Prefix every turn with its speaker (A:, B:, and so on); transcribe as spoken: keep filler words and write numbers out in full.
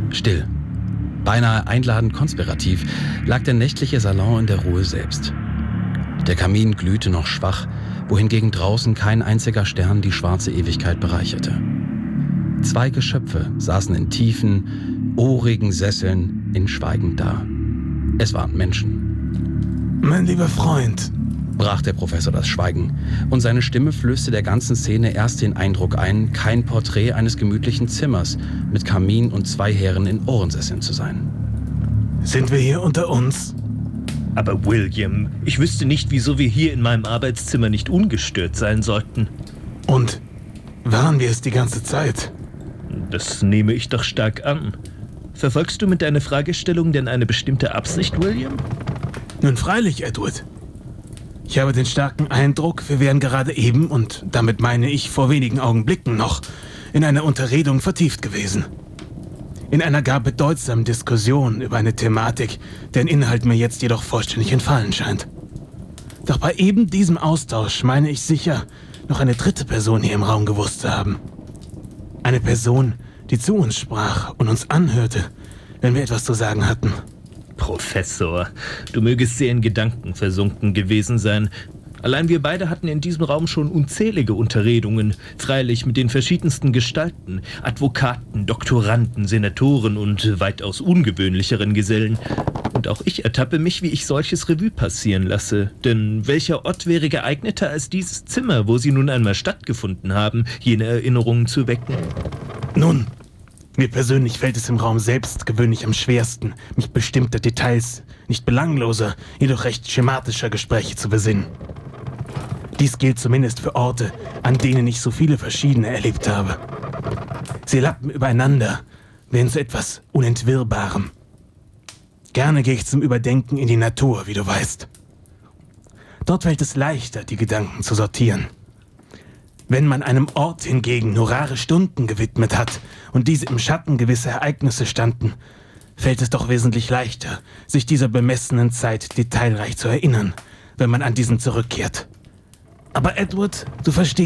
A: Still, beinahe einladend konspirativ, lag der nächtliche Salon in der Ruhe selbst. Der Kamin glühte noch schwach, wohingegen draußen kein einziger Stern die schwarze Ewigkeit bereicherte. Zwei Geschöpfe saßen in tiefen, ohrigen Sesseln in Schweigen da. Es waren Menschen.
B: Mein lieber Freund,
A: brach der Professor das Schweigen, und seine Stimme flößte der ganzen Szene erst den Eindruck ein, kein Porträt eines gemütlichen Zimmers mit Kamin und zwei Herren in Ohrensesseln zu sein.
B: Sind wir hier unter uns?
C: Aber William, ich wüsste nicht, wieso wir hier in meinem Arbeitszimmer nicht ungestört sein sollten.
B: Und waren wir es die ganze Zeit?
C: Das nehme ich doch stark an. Verfolgst du mit deiner Fragestellung denn eine bestimmte Absicht, William?
B: Nun freilich, Edward. Ich habe den starken Eindruck, wir wären gerade eben, und damit meine ich vor wenigen Augenblicken noch, in einer Unterredung vertieft gewesen. In einer gar bedeutsamen Diskussion über eine Thematik, deren Inhalt mir jetzt jedoch vollständig entfallen scheint. Doch bei eben diesem Austausch meine ich sicher, noch eine dritte Person hier im Raum gewusst zu haben. Eine Person, die zu uns sprach und uns anhörte, wenn wir etwas zu sagen hatten.
C: Professor, du mögest sehr in Gedanken versunken gewesen sein. Allein wir beide hatten in diesem Raum schon unzählige Unterredungen, freilich mit den verschiedensten Gestalten, Advokaten, Doktoranden, Senatoren und weitaus ungewöhnlicheren Gesellen. Und auch ich ertappe mich, wie ich solches Revue passieren lasse. Denn welcher Ort wäre geeigneter als dieses Zimmer, wo sie nun einmal stattgefunden haben, jene Erinnerungen zu wecken?
B: Nun, mir persönlich fällt es im Raum selbst gewöhnlich am schwersten, mich bestimmter Details, nicht belangloser, jedoch recht schematischer Gespräche zu besinnen. Dies gilt zumindest für Orte, an denen ich so viele verschiedene erlebt habe. Sie lappen übereinander, werden zu etwas Unentwirrbarem. Gerne gehe ich zum Überdenken in die Natur, wie du weißt. Dort fällt es leichter, die Gedanken zu sortieren. Wenn man einem Ort hingegen nur rare Stunden gewidmet hat und diese im Schatten gewisser Ereignisse standen, fällt es doch wesentlich leichter, sich dieser bemessenen Zeit detailreich zu erinnern, wenn man an diesen zurückkehrt. Aber Edward, du verstehst